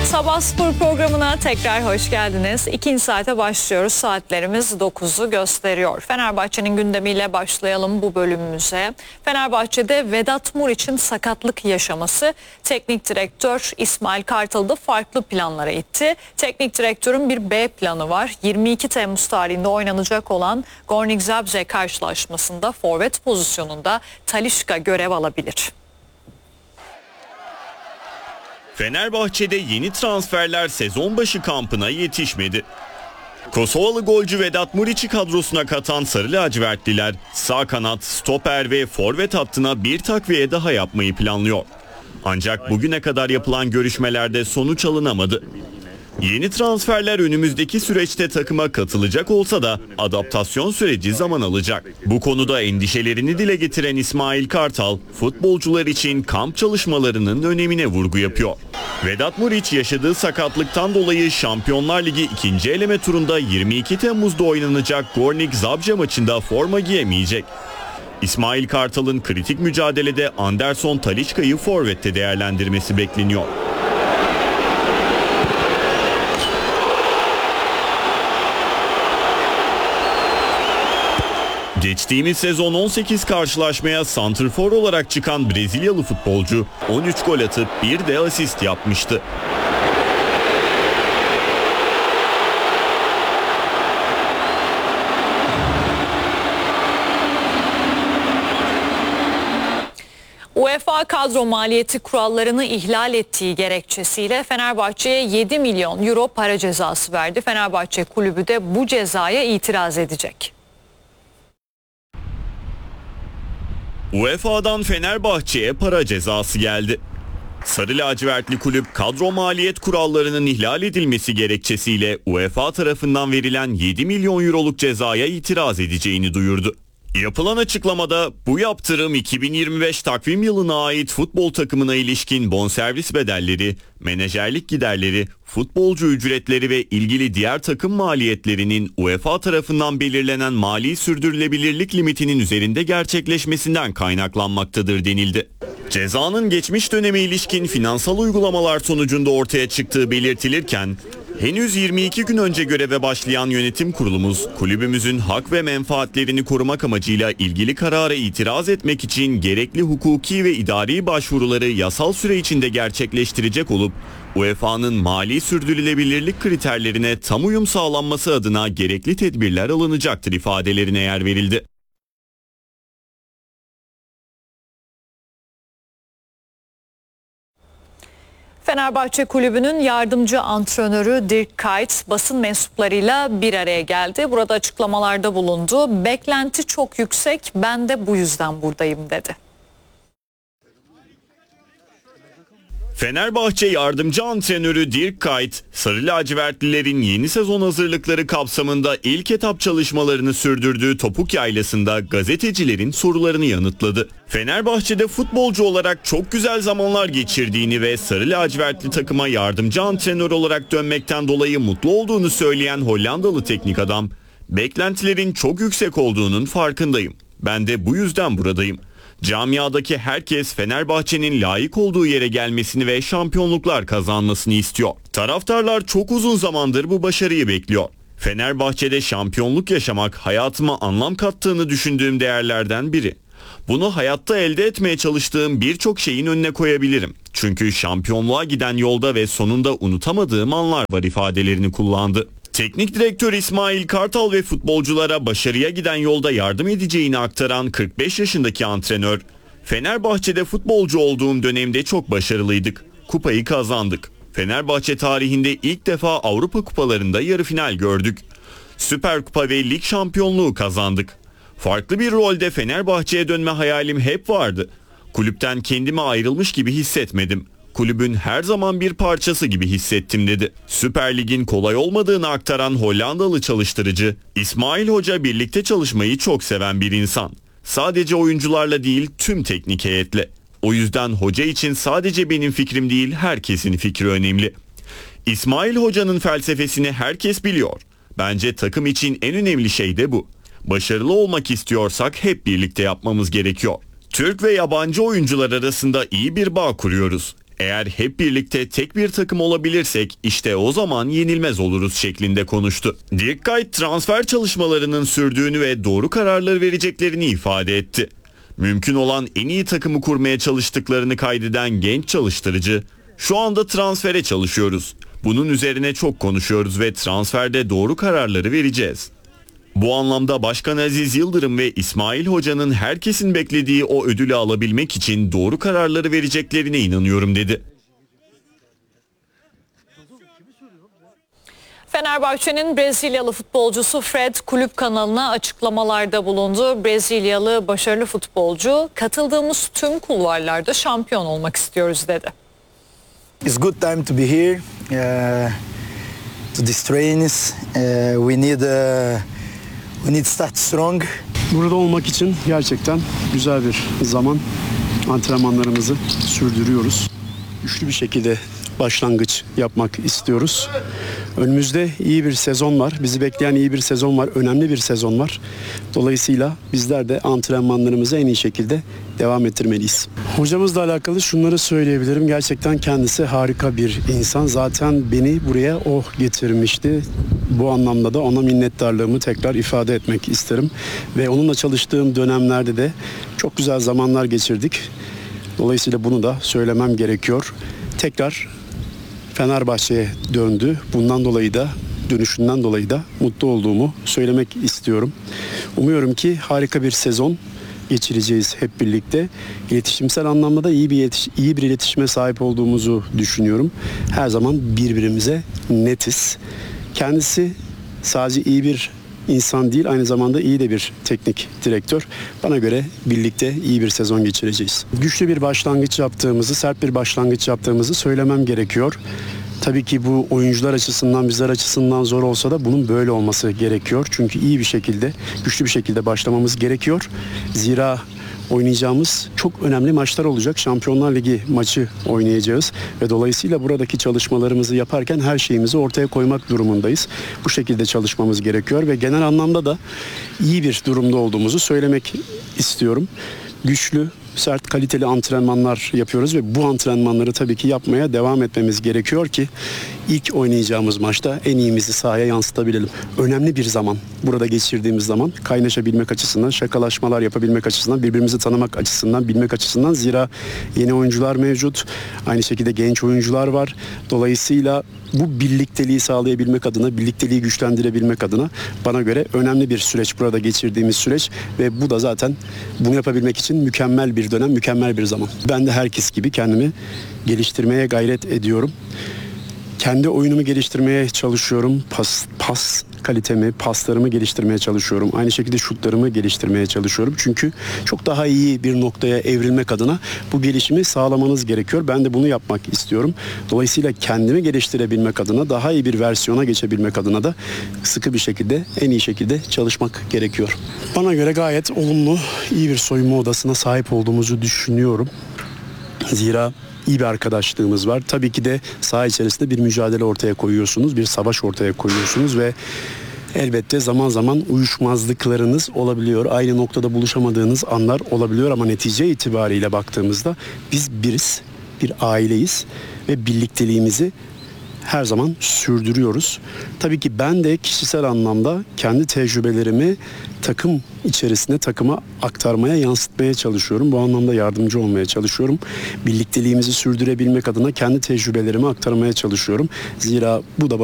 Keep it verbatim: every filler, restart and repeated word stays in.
Sabah Spor programına tekrar hoş geldiniz. İkinci saate başlıyoruz. Saatlerimiz dokuzu gösteriyor. Fenerbahçe'nin gündemiyle başlayalım bu bölümümüze. Fenerbahçe'de Vedat Muriç'in sakatlık yaşaması teknik direktör İsmail Kartal'ı da farklı planlara itti. Teknik direktörün bir B planı var. yirmi iki Temmuz tarihinde oynanacak olan Gornik Zabrze karşılaşmasında forvet pozisyonunda Talisca görev alabilir. Fenerbahçe'de yeni transferler sezon başı kampına yetişmedi. Kosovalı golcü Vedat Muriç'i kadrosuna katan Sarı Lacivertliler sağ kanat, stoper ve forvet hattına bir takviye daha yapmayı planlıyor. Ancak bugüne kadar yapılan görüşmelerde sonuç alınamadı. Yeni transferler önümüzdeki süreçte takıma katılacak olsa da adaptasyon süreci zaman alacak. Bu konuda endişelerini dile getiren İsmail Kartal, futbolcular için kamp çalışmalarının önemine vurgu yapıyor. Vedat Muriç yaşadığı sakatlıktan dolayı Şampiyonlar Ligi ikinci eleme turunda yirmi iki Temmuz'da oynanacak Gornik Zabrze maçında forma giyemeyecek. İsmail Kartal'ın kritik mücadelede Anderson Talisca'yı forvette değerlendirmesi bekleniyor. Geçtiğimiz sezon on sekiz karşılaşmaya santrfor olarak çıkan Brezilyalı futbolcu on üç gol atıp bir de asist yapmıştı. UEFA kadro maliyeti kurallarını ihlal ettiği gerekçesiyle Fenerbahçe'ye yedi milyon euro para cezası verdi. Fenerbahçe kulübü de bu cezaya itiraz edecek. U E F A'dan Fenerbahçe'ye para cezası geldi. Sarı lacivertli kulüp kadro maliyet kurallarının ihlal edilmesi gerekçesiyle U E F A tarafından verilen yedi milyon euroluk cezaya itiraz edeceğini duyurdu. Yapılan açıklamada bu yaptırım iki bin yirmi beş takvim yılına ait futbol takımına ilişkin bonservis bedelleri, menajerlik giderleri, futbolcu ücretleri ve ilgili diğer takım maliyetlerinin U E F A tarafından belirlenen mali sürdürülebilirlik limitinin üzerinde gerçekleşmesinden kaynaklanmaktadır denildi. Cezanın geçmiş döneme ilişkin finansal uygulamalar sonucunda ortaya çıktığı belirtilirken, henüz yirmi iki gün önce göreve başlayan yönetim kurulumuz, kulübümüzün hak ve menfaatlerini korumak amacıyla ilgili karara itiraz etmek için gerekli hukuki ve idari başvuruları yasal süre içinde gerçekleştirecek olup, U E F A'nın mali sürdürülebilirlik kriterlerine tam uyum sağlanması adına gerekli tedbirler alınacaktır ifadelerine yer verildi. Fenerbahçe Kulübü'nün yardımcı antrenörü Dirk Kuyt basın mensuplarıyla bir araya geldi. Burada açıklamalarda bulundu. Beklenti çok yüksek, ben de bu yüzden buradayım dedi. Fenerbahçe yardımcı antrenörü Dirk Kuyt, Sarı Lacivertlilerin yeni sezon hazırlıkları kapsamında ilk etap çalışmalarını sürdürdüğü Topuk Yaylası'nda gazetecilerin sorularını yanıtladı. Fenerbahçe'de futbolcu olarak çok güzel zamanlar geçirdiğini ve Sarı Lacivertli takıma yardımcı antrenör olarak dönmekten dolayı mutlu olduğunu söyleyen Hollandalı teknik adam, "Beklentilerin çok yüksek olduğunun farkındayım. Ben de bu yüzden buradayım. Camiadaki herkes Fenerbahçe'nin layık olduğu yere gelmesini ve şampiyonluklar kazanmasını istiyor. Taraftarlar çok uzun zamandır bu başarıyı bekliyor. Fenerbahçe'de şampiyonluk yaşamak hayatıma anlam kattığını düşündüğüm değerlerden biri. Bunu hayatta elde etmeye çalıştığım birçok şeyin önüne koyabilirim. Çünkü şampiyonluğa giden yolda ve sonunda unutamadığım anlar var" ifadelerini kullandı. Teknik direktör İsmail Kartal ve futbolculara başarıya giden yolda yardım edeceğini aktaran kırk beş yaşındaki antrenör, "Fenerbahçe'de futbolcu olduğum dönemde çok başarılıydık. Kupayı kazandık. Fenerbahçe tarihinde ilk defa Avrupa kupalarında yarı final gördük. Süper Kupa ve lig şampiyonluğu kazandık. Farklı bir rolde Fenerbahçe'ye dönme hayalim hep vardı. Kulüpten kendime ayrılmış gibi hissetmedim. Kulübün her zaman bir parçası gibi hissettim" dedi. Süper Lig'in kolay olmadığını aktaran Hollandalı çalıştırıcı, "İsmail Hoca birlikte çalışmayı çok seven bir insan. Sadece oyuncularla değil, tüm teknik heyetle. O yüzden hoca için sadece benim fikrim değil, herkesin fikri önemli. İsmail Hoca'nın felsefesini herkes biliyor. Bence takım için en önemli şey de bu. Başarılı olmak istiyorsak hep birlikte yapmamız gerekiyor. Türk ve yabancı oyuncular arasında iyi bir bağ kuruyoruz. Eğer hep birlikte tek bir takım olabilirsek işte o zaman yenilmez oluruz şeklinde konuştu. Dirk Kuyt transfer çalışmalarının sürdüğünü ve doğru kararları vereceklerini ifade etti. Mümkün olan en iyi takımı kurmaya çalıştıklarını kaydeden genç çalıştırıcı, "Şu anda transfere çalışıyoruz. Bunun üzerine çok konuşuyoruz ve transferde doğru kararları vereceğiz." Bu anlamda Başkan Aziz Yıldırım ve İsmail Hoca'nın herkesin beklediği o ödülü alabilmek için doğru kararları vereceklerine inanıyorum dedi. Fenerbahçe'nin Brezilyalı futbolcusu Fred kulüp kanalına açıklamalarda bulundu. Brezilyalı başarılı futbolcu, "Katıldığımız tüm kulvarlarda şampiyon olmak istiyoruz" dedi. It's good time to be here uh, to these trainings. Uh, we need uh, we need to start strong. Burada olmak için gerçekten güzel bir zaman, antrenmanlarımızı sürdürüyoruz. Güçlü bir şekilde başlangıç yapmak istiyoruz. Önümüzde iyi bir sezon var. Bizi bekleyen iyi bir sezon var. Önemli bir sezon var. Dolayısıyla bizler de antrenmanlarımızı en iyi şekilde devam ettirmeliyiz. Hocamızla alakalı şunları söyleyebilirim. Gerçekten kendisi harika bir insan. Zaten beni buraya o getirmişti. Bu anlamda da ona minnettarlığımı tekrar ifade etmek isterim. Ve onunla çalıştığım dönemlerde de çok güzel zamanlar geçirdik. Dolayısıyla bunu da söylemem gerekiyor. Tekrar Fenerbahçe'ye döndü. Bundan dolayı da, dönüşünden dolayı da mutlu olduğumu söylemek istiyorum. Umuyorum ki harika bir sezon geçireceğiz hep birlikte. İletişimsel anlamda da iyi bir yetiş- iyi bir iletişime sahip olduğumuzu düşünüyorum. Her zaman birbirimize netiz. Kendisi sadece iyi bir insan değil, aynı zamanda iyi de bir teknik direktör. Bana göre birlikte iyi bir sezon geçireceğiz. Güçlü bir başlangıç yaptığımızı, sert bir başlangıç yaptığımızı söylemem gerekiyor. Tabii ki bu oyuncular açısından, bizler açısından zor olsa da bunun böyle olması gerekiyor. Çünkü iyi bir şekilde, güçlü bir şekilde başlamamız gerekiyor. Zira oynayacağımız çok önemli maçlar olacak. Şampiyonlar Ligi maçı oynayacağız ve dolayısıyla buradaki çalışmalarımızı yaparken her şeyimizi ortaya koymak durumundayız. Bu şekilde çalışmamız gerekiyor ve genel anlamda da iyi bir durumda olduğumuzu söylemek istiyorum. Güçlü, sert, kaliteli antrenmanlar yapıyoruz ve bu antrenmanları tabii ki yapmaya devam etmemiz gerekiyor ki ilk oynayacağımız maçta en iyimizi sahaya yansıtabilelim. Önemli bir zaman. Burada geçirdiğimiz zaman kaynaşabilmek açısından, şakalaşmalar yapabilmek açısından, birbirimizi tanımak açısından, bilmek açısından. Zira yeni oyuncular mevcut. Aynı şekilde genç oyuncular var. Dolayısıyla bu birlikteliği sağlayabilmek adına, birlikteliği güçlendirebilmek adına bana göre önemli bir süreç burada geçirdiğimiz süreç ve bu da zaten bunu yapabilmek için mükemmel bir dönem, mükemmel bir zaman. Ben de herkes gibi kendimi geliştirmeye gayret ediyorum. Kendi oyunumu geliştirmeye çalışıyorum. Pas, pas kalitemi, paslarımı geliştirmeye çalışıyorum. Aynı şekilde şutlarımı geliştirmeye çalışıyorum. Çünkü çok daha iyi bir noktaya evrilmek adına bu gelişimi sağlamanız gerekiyor. Ben de bunu yapmak istiyorum. Dolayısıyla kendimi geliştirebilmek adına, daha iyi bir versiyona geçebilmek adına da sıkı bir şekilde, en iyi şekilde çalışmak gerekiyor. Bana göre gayet olumlu, iyi bir soyunma odasına sahip olduğumuzu düşünüyorum. Zira iyi bir arkadaşlığımız var. Tabii ki de saha içerisinde bir mücadele ortaya koyuyorsunuz, bir savaş ortaya koyuyorsunuz ve elbette zaman zaman uyuşmazlıklarınız olabiliyor. Aynı noktada buluşamadığınız anlar olabiliyor ama netice itibariyle baktığımızda biz biriz, bir aileyiz ve birlikteliğimizi her zaman sürdürüyoruz. Tabii ki ben de kişisel anlamda kendi tecrübelerimi takım içerisinde takıma aktarmaya, yansıtmaya çalışıyorum. Bu anlamda yardımcı olmaya çalışıyorum. Birlikteliğimizi sürdürebilmek adına kendi tecrübelerimi aktarmaya çalışıyorum. Zira bu da